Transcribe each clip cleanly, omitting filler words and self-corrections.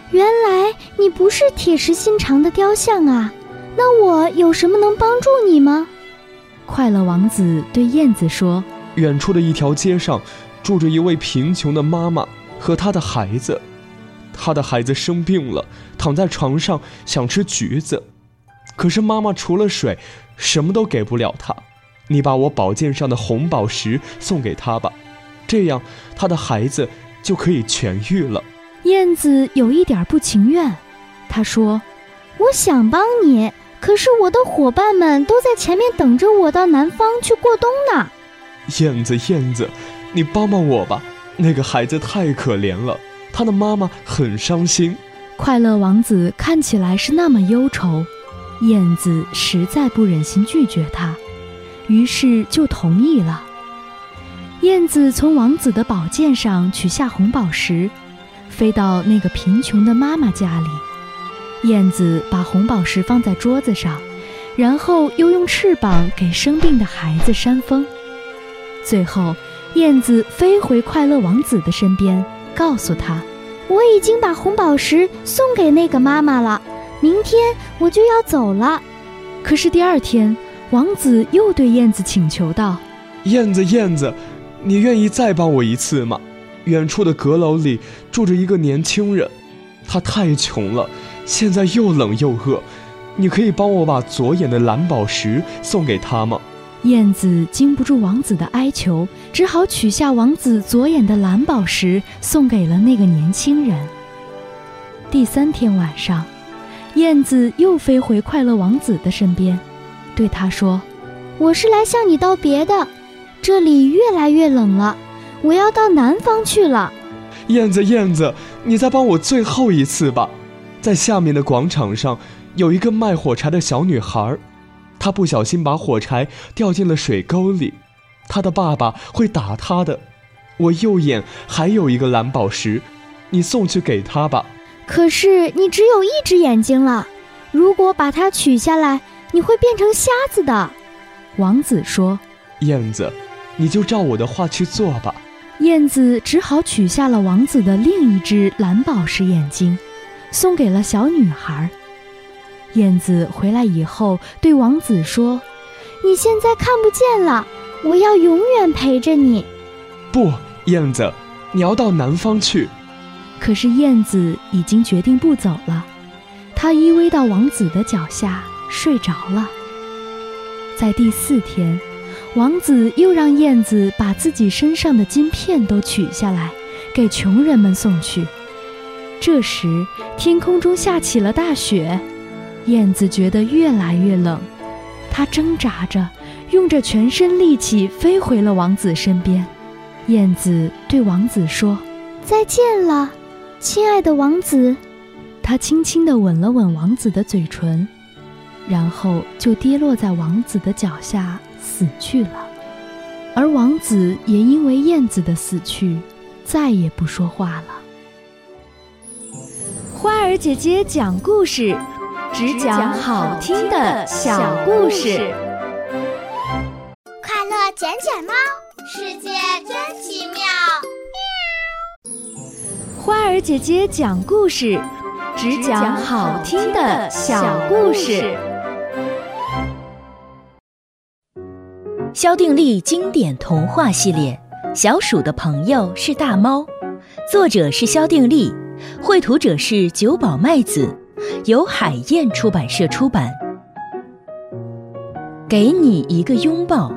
原来你不是铁石心肠的雕像啊，那我有什么能帮助你吗？ 快乐王子对燕子说， 远处的一条街上住着一位贫穷的妈妈和她的孩子，她的孩子生病了，躺在床上想吃橘子，可是妈妈除了水什么都给不了她，你把我宝剑上的红宝石送给她吧，这样她的孩子就可以痊愈了。 燕子有一点不情愿，她说， 我想帮你，可是我的伙伴们都在前面等着我到南方去过冬呢。 燕子，你帮帮我吧，那个孩子太可怜了，他的妈妈很伤心。 快乐王子看起来是那么忧愁，燕子实在不忍心拒绝他，于是就同意了。燕子从王子的宝剑上取下红宝石，飞到那个贫穷的妈妈家里。燕子把红宝石放在桌子上，然后又用翅膀给生病的孩子扇风。最后，燕子飞回快乐王子的身边，告诉他， 我已经把红宝石送给那个妈妈了，明天我就要走了。 可是第二天，王子又对燕子请求道， 燕子，你愿意再帮我一次吗？远处的阁楼里住着一个年轻人，他太穷了，现在又冷又饿，你可以帮我把左眼的蓝宝石送给他吗？ 燕子经不住王子的哀求，只好取下王子左眼的蓝宝石，送给了那个年轻人。第3天晚上，燕子又飞回快乐王子的身边，对他说， 我是来向你道别的，这里越来越冷了，我要到南方去了。 燕子，你再帮我最后一次吧。在下面的广场上有一个卖火柴的小女孩，她不小心把火柴掉进了水沟里，她的爸爸会打她的。我右眼还有一个蓝宝石，你送去给她吧。 可是你只有一只眼睛了，如果把它取下来，你会变成瞎子的。 王子说， 燕子，你就照我的话去做吧。 燕子只好取下了王子的另一只蓝宝石眼睛，送给了小女孩。燕子回来以后对王子说， 你现在看不见了，我要永远陪着你。 不，燕子，你要到南方去。 可是燕子已经决定不走了，她依偎到王子的脚下睡着了。在第4天，王子又让燕子把自己身上的金片都取下来，给穷人们送去。这时，天空中下起了大雪，燕子觉得越来越冷，她挣扎着，用着全身力气飞回了王子身边。燕子对王子说， 再见了，亲爱的王子。 她轻轻地吻了吻王子的嘴唇，然后就跌落在王子的脚下死去了。而王子也因为燕子的死去，再也不说话了。花儿姐姐讲故事，只讲好听的小故事。 快乐捡捡猫，世界真奇妙。 花儿姐姐讲故事，只讲好听的小故事。 萧定力经典童话系列《小鼠的朋友是大猫》，作者是萧定力，绘图者是久保麦子，由海燕出版社出版。给你一个拥抱。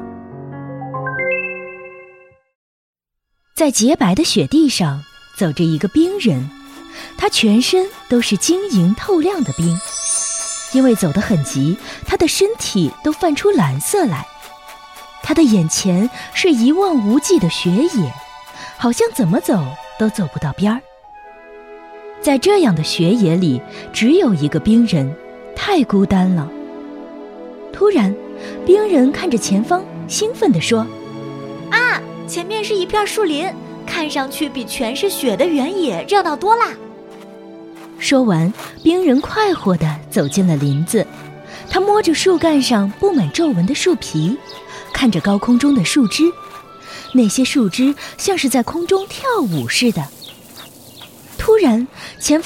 在洁白的雪地上走着一个冰人，他全身都是晶莹透亮的冰，因为走得很急，他的身体都泛出蓝色来。他的眼前是一望无际的雪野，好像怎么走都走不到边儿。在这样的雪野里，只有一个冰人，太孤单了。突然，冰人看着前方，兴奋地说：“ 啊，前面是一片树林，看上去比全是雪的原野热闹多啦。” 说完，冰人快活地走进了林子。他摸着树干上布满皱纹的树皮，看着高空中的树枝，那些树枝像是在空中跳舞似的。突然，前